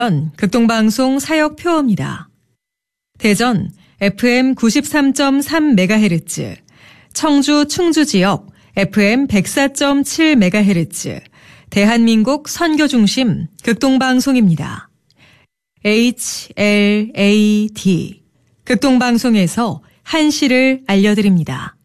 극동방송 사역표어입니다. 대전 FM 93.3MHz, 청주 충주지역 FM 104.7MHz, 대한민국 선교중심 극동방송입니다. HLAD, 극동방송에서 한시를 알려드립니다.